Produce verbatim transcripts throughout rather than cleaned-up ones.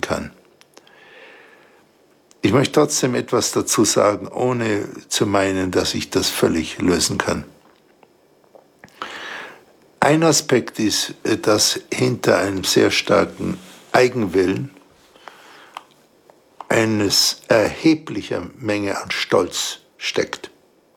kann. Ich möchte trotzdem etwas dazu sagen, ohne zu meinen, dass ich das völlig lösen kann. Ein Aspekt ist, dass hinter einem sehr starken Eigenwillen eine erhebliche Menge an Stolz steckt.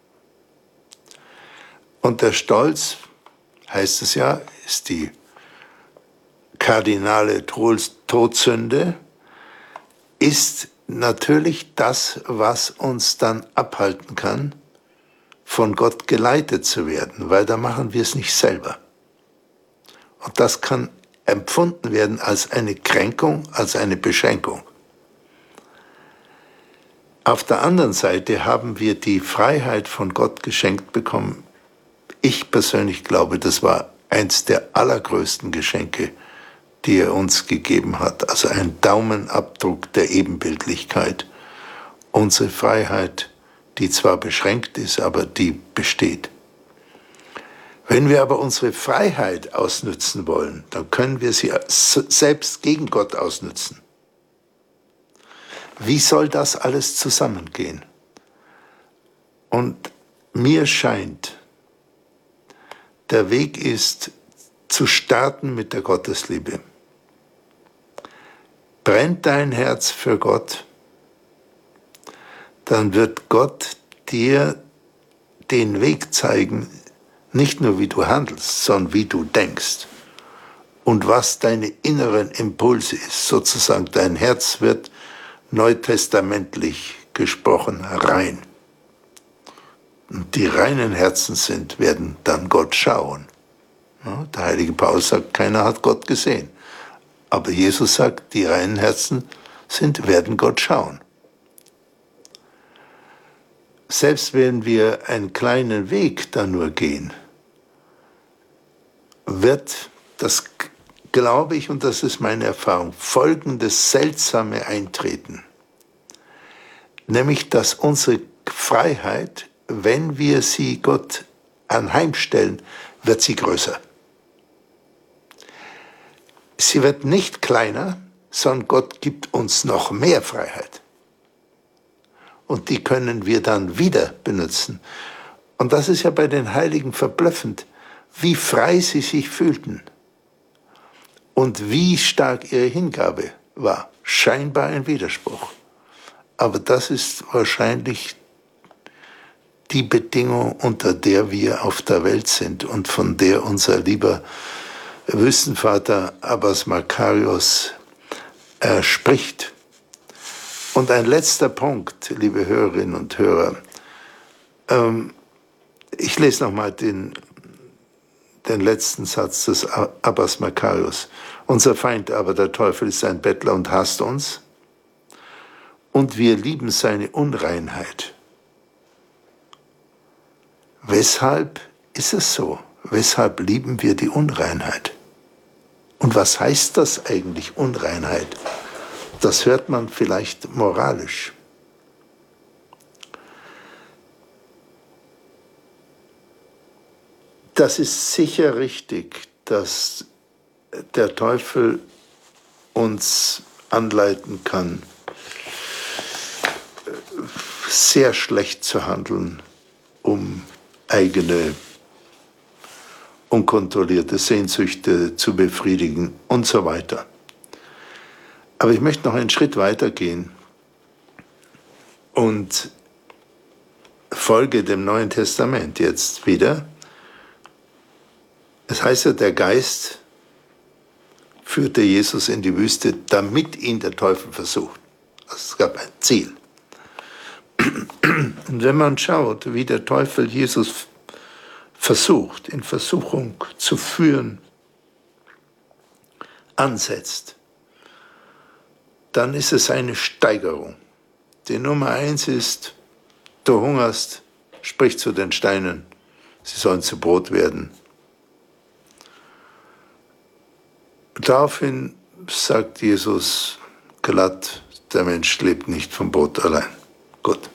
Und der Stolz, heißt es ja, ist die kardinale Todsünde, ist natürlich das, was uns dann abhalten kann, von Gott geleitet zu werden, weil da machen wir es nicht selber. Und das kann empfunden werden als eine Kränkung, als eine Beschränkung. Auf der anderen Seite haben wir die Freiheit von Gott geschenkt bekommen. Ich persönlich glaube, das war eins der allergrößten Geschenke, die er uns gegeben hat. Also ein Daumenabdruck der Ebenbildlichkeit. Unsere Freiheit, die zwar beschränkt ist, aber die besteht. Wenn wir aber unsere Freiheit ausnützen wollen, dann können wir sie selbst gegen Gott ausnützen. Wie soll das alles zusammengehen? Und mir scheint, der Weg ist, zu starten mit der Gottesliebe. Brennt dein Herz für Gott, dann wird Gott dir den Weg zeigen, nicht nur wie du handelst, sondern wie du denkst und was deine inneren Impulse ist. Sozusagen dein Herz wird neutestamentlich gesprochen rein. Und die reinen Herzen sind, werden dann Gott schauen. Ja, der heilige Paulus sagt, keiner hat Gott gesehen. Aber Jesus sagt, die reinen Herzen sind, werden Gott schauen. Selbst wenn wir einen kleinen Weg da nur gehen, wird, das glaube ich, und das ist meine Erfahrung, folgendes Seltsame eintreten. Nämlich, dass unsere Freiheit, wenn wir sie Gott anheimstellen, wird sie größer. Sie wird nicht kleiner, sondern Gott gibt uns noch mehr Freiheit. Und die können wir dann wieder benutzen. Und das ist ja bei den Heiligen verblüffend, wie frei sie sich fühlten und wie stark ihre Hingabe war. Scheinbar ein Widerspruch. Aber das ist wahrscheinlich die Bedingung, unter der wir auf der Welt sind und von der unser lieber Wüstenvater Abbas Makarios äh, spricht. Und ein letzter Punkt, liebe Hörerinnen und Hörer. Ähm, ich lese nochmal den, den letzten Satz des Abbas Makarios. Unser Feind aber, der Teufel, ist ein Bettler und hasst uns. Und wir lieben seine Unreinheit. Weshalb ist es so? Weshalb lieben wir die Unreinheit? Und was heißt das eigentlich, Unreinheit? Das hört man vielleicht moralisch. Das ist sicher richtig, dass der Teufel uns anleiten kann, sehr schlecht zu handeln, um eigene unkontrollierte Sehnsüchte zu befriedigen und so weiter. Aber ich möchte noch einen Schritt weiter gehen und folge dem Neuen Testament jetzt wieder. Es heißt ja, der Geist führte Jesus in die Wüste, damit ihn der Teufel versucht. Also es gab ein Ziel. Und wenn man schaut, wie der Teufel Jesus versucht, in Versuchung zu führen, ansetzt, dann ist es eine Steigerung. Die Nummer eins ist, du hungerst, sprich zu den Steinen, sie sollen zu Brot werden. Daraufhin sagt Jesus glatt, der Mensch lebt nicht vom Brot allein. Gut.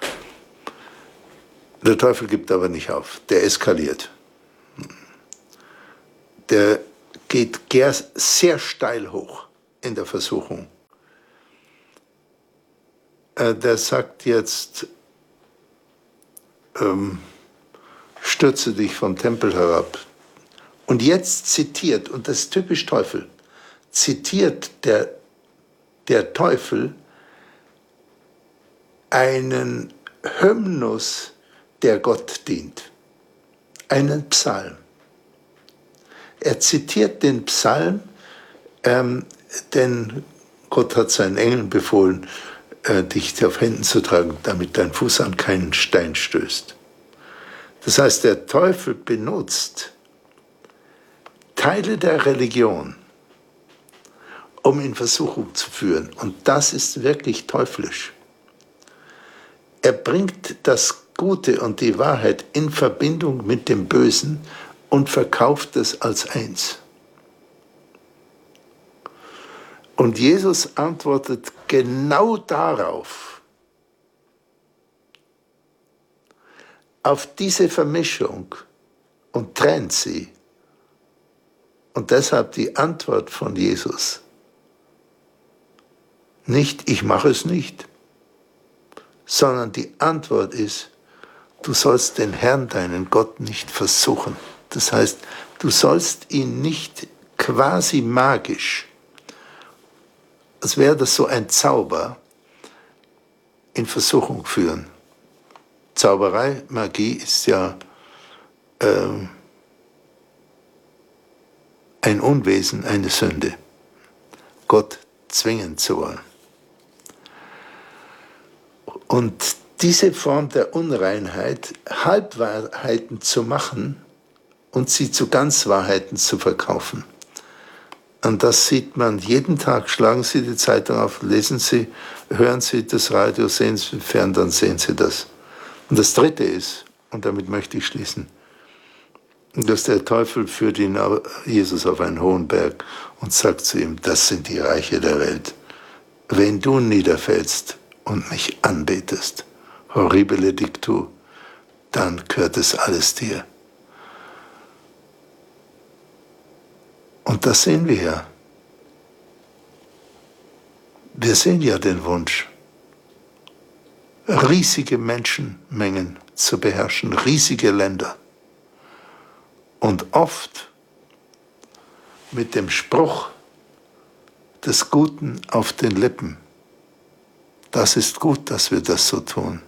Der Teufel gibt aber nicht auf, der eskaliert. Der geht sehr steil hoch in der Versuchung. äh, der sagt jetzt, ähm, stürze dich vom Tempel herab. Und jetzt zitiert, und das ist typisch Teufel, zitiert der, der Teufel einen Hymnus, der Gott dient, einen Psalm. Er zitiert den Psalm, ähm, denn Gott hat seinen Engeln befohlen, äh, dich auf Händen zu tragen, damit dein Fuß an keinen Stein stößt. Das heißt, der Teufel benutzt Teile der Religion, um in Versuchung zu führen. Und das ist wirklich teuflisch. Er bringt das Gute und die Wahrheit in Verbindung mit dem Bösen und verkauft es als eins. Und Jesus antwortet genau darauf, auf diese Vermischung und trennt sie. Und deshalb die Antwort von Jesus, nicht ich mache es nicht, sondern die Antwort ist, du sollst den Herrn, deinen Gott, nicht versuchen. Das heißt, du sollst ihn nicht quasi magisch, als wäre das so ein Zauber, in Versuchung führen. Zauberei, Magie ist ja äh, ein Unwesen, eine Sünde. Gott zwingen zu wollen. Und diese Form der Unreinheit, Halbwahrheiten zu machen und sie zu Ganzwahrheiten zu verkaufen. Und das sieht man jeden Tag. Schlagen Sie die Zeitung auf, lesen Sie, hören Sie das Radio, sehen Sie fern, dann sehen Sie das. Und das Dritte ist, und damit möchte ich schließen, dass der Teufel führt ihn, Jesus, auf einen hohen Berg und sagt zu ihm, das sind die Reiche der Welt. Wenn du niederfällst und mich anbetest, horribile dictu, dann gehört es alles dir. Und das sehen wir ja. Wir sehen ja den Wunsch, riesige Menschenmengen zu beherrschen, riesige Länder. Und oft mit dem Spruch des Guten auf den Lippen, das ist gut, dass wir das so tun.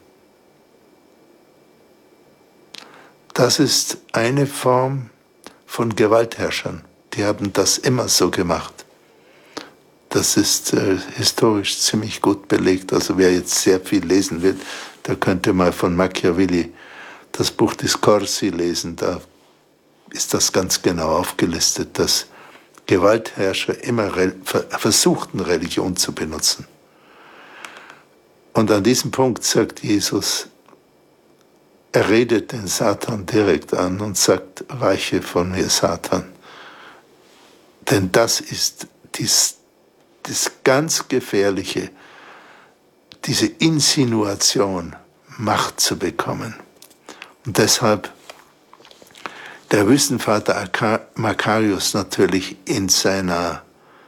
Das ist eine Form von Gewaltherrschern. Die haben das immer so gemacht. Das ist äh, historisch ziemlich gut belegt. Also wer jetzt sehr viel lesen will, der könnte mal von Machiavelli das Buch Discorsi lesen. Da ist das ganz genau aufgelistet, dass Gewaltherrscher immer re- versuchten, Religion zu benutzen. Und an diesem Punkt sagt Jesus, er redet den Satan direkt an und sagt, weiche von mir, Satan. Denn das ist dies, das ganz Gefährliche, diese Insinuation, Macht zu bekommen. Und deshalb der Wüstenvater Makarios natürlich in seiner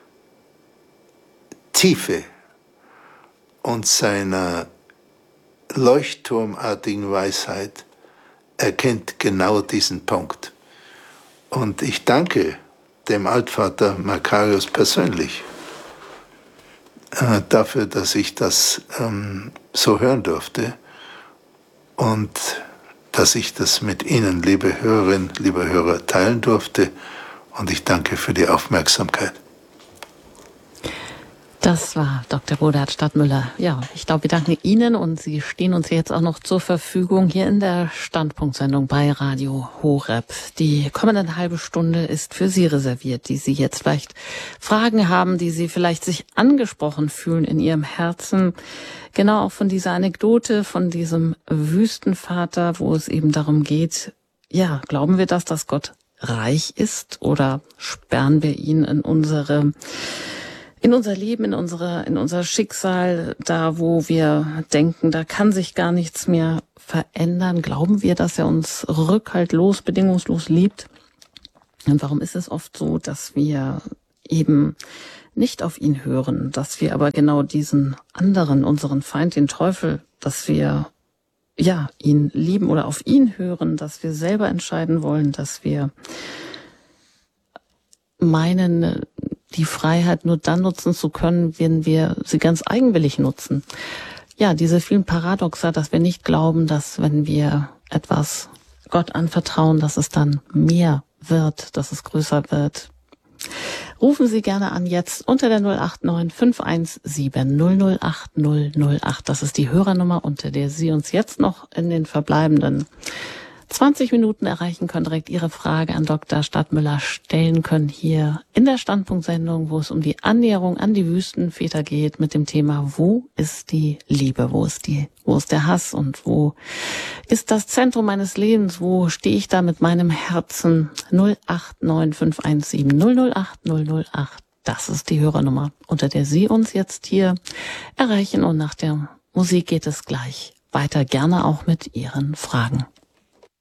Tiefe und seiner leuchtturmartigen Weisheit erkennt genau diesen Punkt. Und ich danke dem Altvater Makarios persönlich äh, dafür, dass ich das ähm, so hören durfte und dass ich das mit Ihnen, liebe Hörerinnen, liebe Hörer, teilen durfte. Und ich danke für die Aufmerksamkeit. Das war Doktor Godehard Stadtmüller. Ja, ich glaube, wir danken Ihnen und Sie stehen uns jetzt auch noch zur Verfügung hier in der Standpunktsendung bei Radio Horeb. Die kommende halbe Stunde ist für Sie reserviert, die Sie jetzt vielleicht Fragen haben, die Sie vielleicht sich angesprochen fühlen in Ihrem Herzen. Genau auch von dieser Anekdote, von diesem Wüstenvater, wo es eben darum geht, ja, glauben wir das, dass Gott reich ist oder sperren wir ihn in unsere In unser Leben, in unsere, in unser Schicksal, da wo wir denken, da kann sich gar nichts mehr verändern, glauben wir, dass er uns rückhaltlos, bedingungslos liebt? Und warum ist es oft so, dass wir eben nicht auf ihn hören, dass wir aber genau diesen anderen, unseren Feind, den Teufel, dass wir ja ihn lieben oder auf ihn hören, dass wir selber entscheiden wollen, dass wir meinen, die Freiheit nur dann nutzen zu können, wenn wir sie ganz eigenwillig nutzen. Ja, diese vielen Paradoxa, dass wir nicht glauben, dass wenn wir etwas Gott anvertrauen, dass es dann mehr wird, dass es größer wird. Rufen Sie gerne an jetzt unter der null acht neun fünf eins sieben null null acht null null acht. Das ist die Hörernummer, unter der Sie uns jetzt noch in den verbleibenden zwanzig Minuten erreichen können, direkt Ihre Frage an Doktor Stadtmüller stellen können, hier in der Standpunktsendung, wo es um die Annäherung an die Wüstenväter geht, mit dem Thema, wo ist die Liebe, wo ist die, wo ist der Hass und wo ist das Zentrum meines Lebens, wo stehe ich da mit meinem Herzen? null acht neun fünf eins sieben null null acht null null acht. Das ist die Hörernummer, unter der Sie uns jetzt hier erreichen, und nach der Musik geht es gleich weiter, gerne auch mit Ihren Fragen.